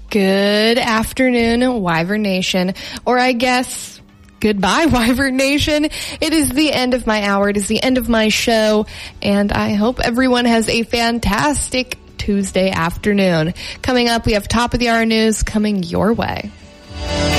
Good afternoon, Wyvern Nation, or I guess goodbye, Wyvern Nation. It is the end of my hour. It is the end of my show, and I hope everyone has a fantastic Tuesday afternoon. Coming up, we have Top of the Hour news coming your way.